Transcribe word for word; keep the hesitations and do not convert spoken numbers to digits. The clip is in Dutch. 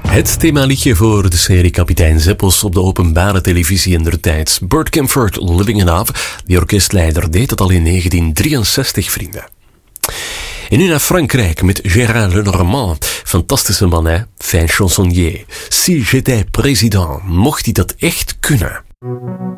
Het themaliedje voor de serie Kapitein Zeppels op de openbare televisie in der tijd. Bert Kaempfert, Living It Up. Die orkestleider deed het al in negentien drieënzestig, vrienden. En nu naar Frankrijk met Gérard Lenormand. Fantastische man, hè? Fin chansonnier. Si j'étais président, mocht hij dat echt kunnen.